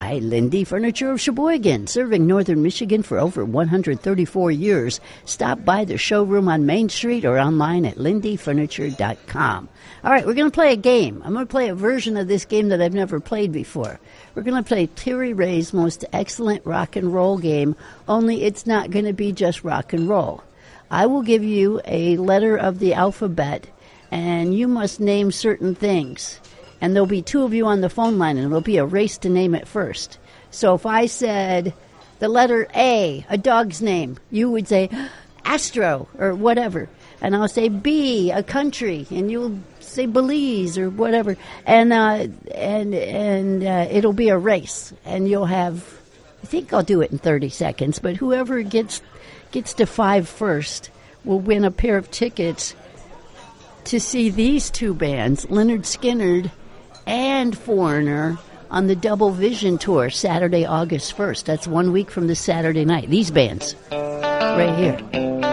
by Lindy Furniture of Sheboygan, serving northern Michigan for over 134 years. Stop by the showroom on Main Street or online at lindyfurniture.com. All right, we're going to play a game. I'm going to play a version of this game that I've never played before. We're going to play Terry Ray's most excellent rock and roll game, only it's not going to be just rock and roll. I will give you a letter of the alphabet, and you must name certain things. And there'll be two of you on the phone line, and it'll be a race to name it first. So if I said the letter A, a dog's name, you would say Astro or whatever. And I'll say B, a country, and you'll say Belize or whatever. And it'll be a race. And you'll have, I think I'll do it in 30 seconds, but whoever gets to 5 first will win a pair of tickets to see these two bands, Lynyrd Skynyrd and Foreigner, on the Double Vision Tour, Saturday, August 1st. That's 1 week from this Saturday night. These bands, right here.